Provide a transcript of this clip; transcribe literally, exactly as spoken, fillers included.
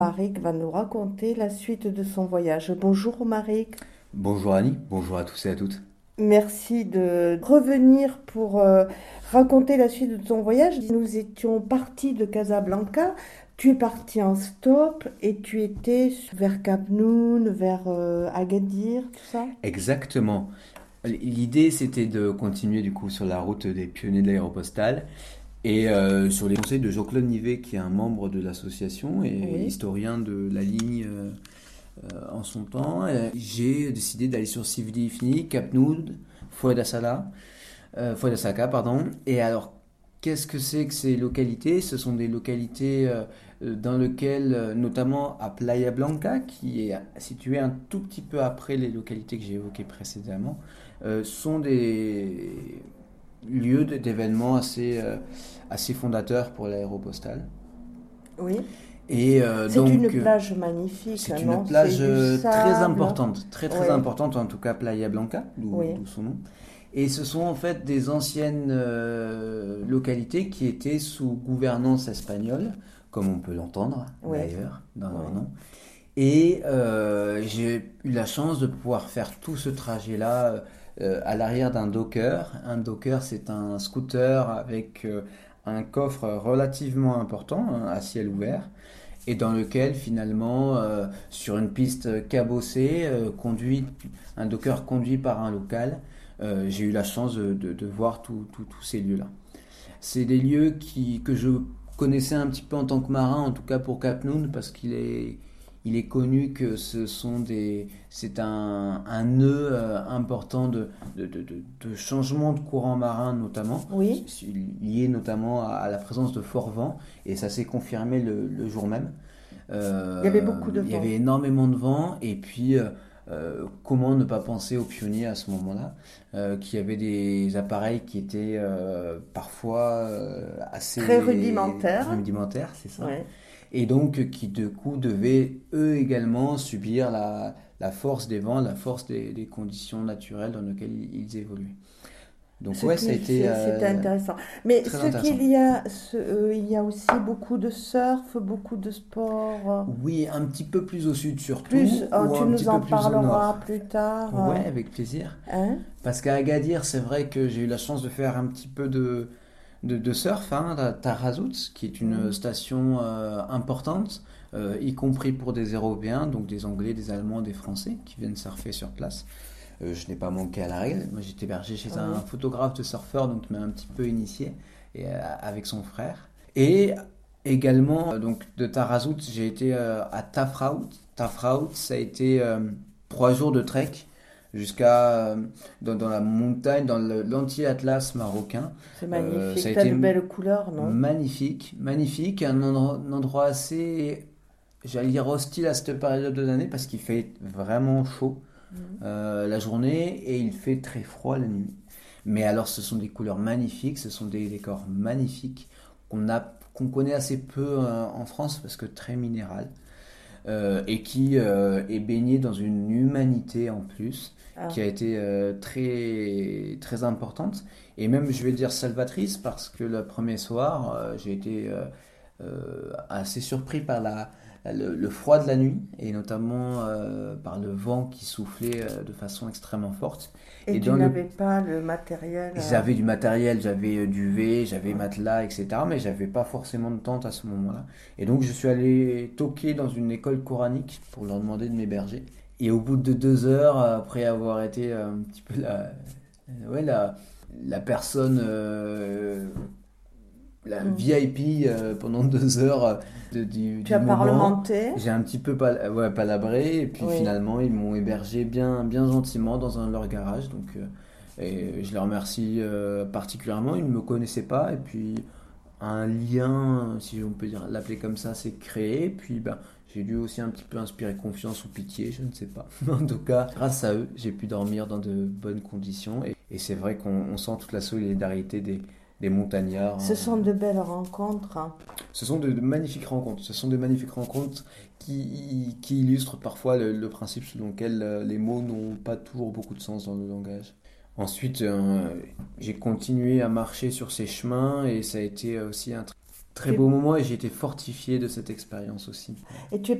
Marik va nous raconter la suite de son voyage. Bonjour Marik, Bonjour Annie, bonjour à tous et à toutes. merci de revenir pour euh, raconter la suite de ton voyage. Nous étions partis de Casablanca, tu es parti en stop et tu étais vers Cap Noun, vers euh, Agadir, tout ça? Exactement. L'idée c'était de continuer du coup sur la route des pionniers de l'aéropostale et euh, sur les conseils de Jean-Claude Nivet qui est un membre de l'association et Oui. historien de la ligne euh, euh, en son temps. Euh, J'ai décidé d'aller sur Sivdi Ifni, Cap Noud, Fouad Assala, euh, Fouad Assaka, pardon. Et alors, qu'est-ce que c'est que ces localités? Ce sont des localités euh, euh, dans lesquelles, euh, notamment à Playa Blanca, qui est située un tout petit peu après les localités que j'ai évoquées précédemment, euh, sont des lieux de- d'événements assez, euh, assez fondateurs pour l'aéropostale. Oui. Et euh, C'est une donc, euh, plage magnifique, c'est une non? C'est plage du euh, très sable. importante, très très Oui, importante, en tout cas Playa Blanca, d'où oui. d'où son nom. Et ce sont en fait des anciennes euh, localités qui étaient sous gouvernance espagnole, comme on peut l'entendre Oui, d'ailleurs dans leur oui. nom. Et euh, j'ai eu la chance de pouvoir faire tout ce trajet-là euh, à l'arrière d'un Docker. Un Docker, c'est un scooter avec euh, un coffre relativement important, hein, à ciel ouvert, et dans lequel finalement, euh, sur une piste cabossée, euh, conduit, un Docker conduit par un local, euh, j'ai eu la chance de, de- de voir tous tout- tous ces lieux-là. C'est des lieux qui, que je connaissais un petit peu en tant que marin, en tout cas pour Cap Noun, parce qu'il est, il est connu que ce sont des, c'est un, un nœud euh, important de, de, de, de- de changement de courant marin notamment, Oui, lié notamment à, à la présence de forts vents, et ça s'est confirmé le, le jour même. il y avait Euh, beaucoup de il y avait vent. énormément de vent et puis euh, euh, comment ne pas penser aux pionniers à ce moment-là, euh, qui avaient des appareils qui étaient euh, parfois euh, Très assez rudimentaire. rudimentaires, c'est ça, Oui. et donc qui de coup devaient eux également subir la, la force des vents, la force des, des conditions naturelles dans lesquelles ils, ils évoluaient. Donc ouais, ça a C'était, été c'est- c'était euh, intéressant. Mais très ce intéressant. qu'il y a, ce- euh, il y a aussi beaucoup de surf, beaucoup de sport. euh, Oui, un petit peu plus au sud Plus, surtout, oh, ou tu un petit nous peu en plus au parleras nord. plus tard. Ouais, euh, avec plaisir. Hein? Parce qu'à Agadir, c'est vrai que j'ai eu la chance de faire un petit peu de, de, de surf, hein, à Tarazout, qui est une Mm. station euh, importante, euh, y compris pour des Européens, donc des Anglais, des Allemands, des Français, qui viennent surfer sur place. Euh, je n'ai pas manqué à la règle. Moi, j'étais hébergé chez un Oui. photographe de surfeur, donc il m'a un petit peu initié, et, euh, avec son frère. Et également, euh, donc de Tarazout, j'ai été euh, à Tafraout. Tafraout, ça a été euh, trois jours de trek jusqu'à euh, dans, dans la montagne, dans le- l'anti-Atlas marocain. C'est Euh, ça a magnifique. T'as de été belles couleurs, non? magnifique, magnifique, un endroit, un endroit assez, j'allais dire hostile à cette période de l'année parce qu'il fait vraiment chaud Mm. euh, la journée et il fait très froid la nuit. Mais alors, ce sont des couleurs magnifiques, ce sont des décors magnifiques qu'on a, qu'on connaît assez peu euh, en France parce que très minéral euh, et qui euh, est baigné dans une humanité en plus Ah, qui a été euh, très très importante et même je vais dire salvatrice parce que le premier soir euh, j'ai été euh, euh, assez surpris par la, le, le froid de la nuit et notamment euh, par le vent qui soufflait euh, de façon extrêmement forte. et Et tu dans le n'avais pas le matériel. euh, j'avais du matériel, j'avais euh, duvet, j'avais matelas, et cetera. Mais j'avais pas forcément de tente à ce moment-là. Et donc je suis allé toquer dans une école coranique pour leur demander de m'héberger. Et au bout de deux heures, après avoir été euh, un petit peu la, ouais, la, la personne, euh, la mm. V I P euh, pendant deux heures euh, de- du, Tu du as moment, parlementé? j'ai un petit peu pal- ouais, palabré. Et puis Oui. finalement, ils m'ont hébergé bien, bien gentiment dans un de leurs garages. Donc euh, et je les remercie euh, particulièrement. Ils ne me connaissaient pas. Et puis un lien, si on peut dire l'appeler comme ça, s'est créé. Et puis ben, j'ai dû aussi un petit peu inspirer confiance ou pitié, je ne sais pas. En tout cas, grâce à eux, j'ai pu dormir dans de bonnes conditions. Et, et c'est vrai qu'on on sent toute la solidarité des, des montagnards, Ce hein. sont de belles rencontres, hein. Ce sont de, de magnifiques rencontres. Ce sont des magnifiques rencontres qui, qui illustrent parfois le, le principe selon lequel euh, les mots n'ont pas toujours beaucoup de sens dans le langage. Ensuite, euh, j'ai continué à marcher sur ces chemins et ça a été aussi un Très beau moment et j'ai été fortifié de cette expérience aussi. Et tu es